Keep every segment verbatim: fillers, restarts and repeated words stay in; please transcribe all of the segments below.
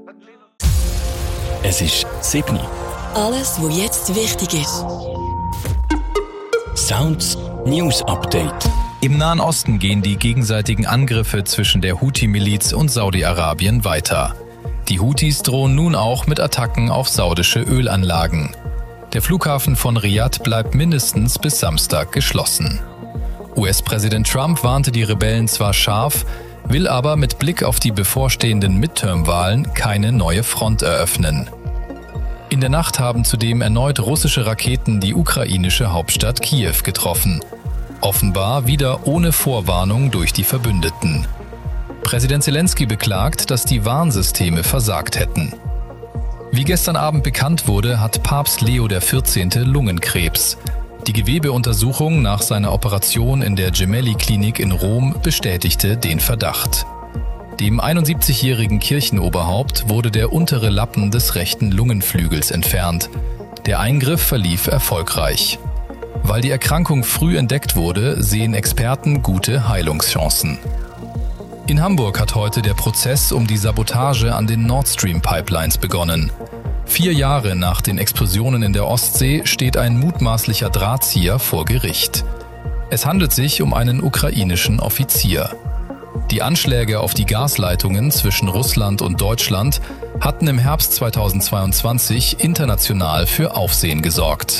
Es ist sieben. Alles, was jetzt wichtig ist. Sounds News Update. Im Nahen Osten gehen die gegenseitigen Angriffe zwischen der Houthi-Miliz und Saudi-Arabien weiter. Die Houthis drohen nun auch mit Attacken auf saudische Ölanlagen. Der Flughafen von Riad bleibt mindestens bis Samstag geschlossen. U S-Präsident Trump warnte die Rebellen zwar scharf, will aber mit Blick auf die bevorstehenden Midterm-Wahlen keine neue Front eröffnen. In der Nacht haben zudem erneut russische Raketen die ukrainische Hauptstadt Kiew getroffen. Offenbar wieder ohne Vorwarnung durch die Verbündeten. Präsident Zelensky beklagt, dass die Warnsysteme versagt hätten. Wie gestern Abend bekannt wurde, hat Papst Leo der vierzehnte Lungenkrebs. Die Gewebeuntersuchung nach seiner Operation in der Gemelli-Klinik in Rom bestätigte den Verdacht. Dem einundsiebzigjährigen Kirchenoberhaupt wurde der untere Lappen des rechten Lungenflügels entfernt. Der Eingriff verlief erfolgreich. Weil die Erkrankung früh entdeckt wurde, sehen Experten gute Heilungschancen. In Hamburg hat heute der Prozess um die Sabotage an den Nord Stream Pipelines begonnen. Vier Jahre nach den Explosionen in der Ostsee steht ein mutmaßlicher Drahtzieher vor Gericht. Es handelt sich um einen ukrainischen Offizier. Die Anschläge auf die Gasleitungen zwischen Russland und Deutschland hatten im Herbst zweitausendzweiundzwanzig international für Aufsehen gesorgt.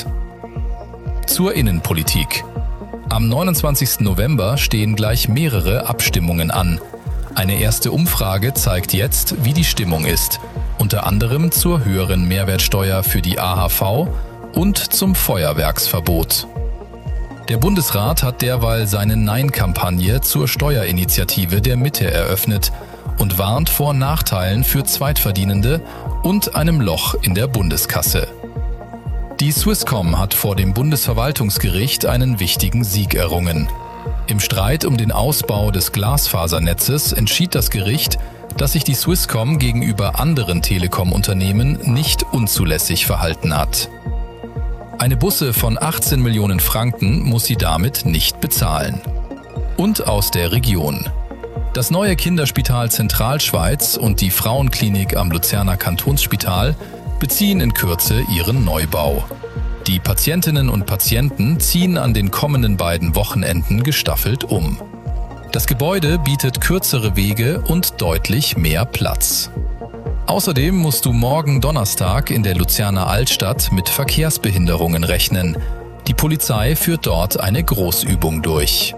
Zur Innenpolitik. Am neunundzwanzigsten November stehen gleich mehrere Abstimmungen an. Eine erste Umfrage zeigt jetzt, wie die Stimmung ist, unter anderem zur höheren Mehrwertsteuer für die A H V und zum Feuerwerksverbot. Der Bundesrat hat derweil seine Nein-Kampagne zur Steuerinitiative der Mitte eröffnet und warnt vor Nachteilen für Zweitverdienende und einem Loch in der Bundeskasse. Die Swisscom hat vor dem Bundesverwaltungsgericht einen wichtigen Sieg errungen. Im Streit um den Ausbau des Glasfasernetzes entschied das Gericht, dass sich die Swisscom gegenüber anderen Telekom-Unternehmen nicht unzulässig verhalten hat. Eine Busse von achtzehn Millionen Franken muss sie damit nicht bezahlen. Und aus der Region. Das neue Kinderspital Zentralschweiz und die Frauenklinik am Luzerner Kantonsspital beziehen in Kürze ihren Neubau. Die Patientinnen und Patienten ziehen an den kommenden beiden Wochenenden gestaffelt um. Das Gebäude bietet kürzere Wege und deutlich mehr Platz. Außerdem musst du morgen Donnerstag in der Luzerner Altstadt mit Verkehrsbehinderungen rechnen. Die Polizei führt dort eine Großübung durch.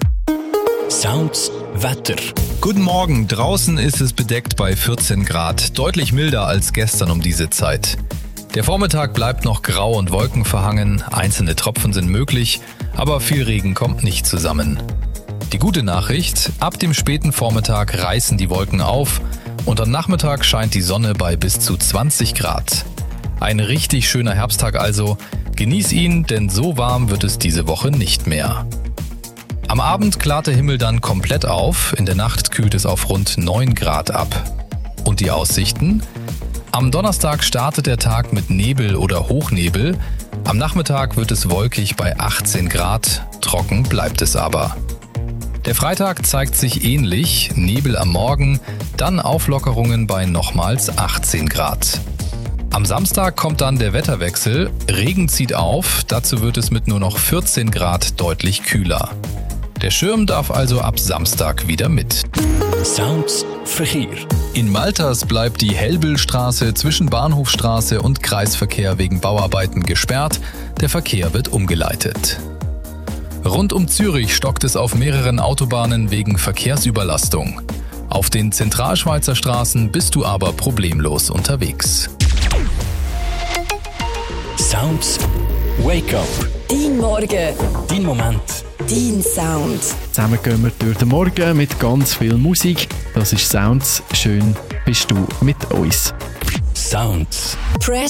Sounds Wetter. Guten Morgen, draußen ist es bedeckt bei vierzehn Grad, deutlich milder als gestern um diese Zeit. Der Vormittag bleibt noch grau und wolkenverhangen, einzelne Tropfen sind möglich, aber viel Regen kommt nicht zusammen. Die gute Nachricht, ab dem späten Vormittag reißen die Wolken auf und am Nachmittag scheint die Sonne bei bis zu zwanzig Grad. Ein richtig schöner Herbsttag also, genieß ihn, denn so warm wird es diese Woche nicht mehr. Am Abend klart der Himmel dann komplett auf, in der Nacht kühlt es auf rund neun Grad ab. Und die Aussichten? Am Donnerstag startet der Tag mit Nebel oder Hochnebel, am Nachmittag wird es wolkig bei achtzehn Grad, trocken bleibt es aber. Der Freitag zeigt sich ähnlich, Nebel am Morgen, dann Auflockerungen bei nochmals achtzehn Grad. Am Samstag kommt dann der Wetterwechsel, Regen zieht auf, dazu wird es mit nur noch vierzehn Grad deutlich kühler. Der Schirm darf also ab Samstag wieder mit. Sounds Verkehr. In Malters bleibt die Hellbüllstraße zwischen Bahnhofstraße und Kreisverkehr wegen Bauarbeiten gesperrt, der Verkehr wird umgeleitet. Rund um Zürich stockt es auf mehreren Autobahnen wegen Verkehrsüberlastung. Auf den Zentralschweizer Straßen bist du aber problemlos unterwegs. Sounds Wake Up. Dein Morgen. Dein Moment. Dein Sound. Zusammen gehen wir durch den Morgen mit ganz viel Musik. Das ist Sounds. Schön bist du mit uns. Sounds. Press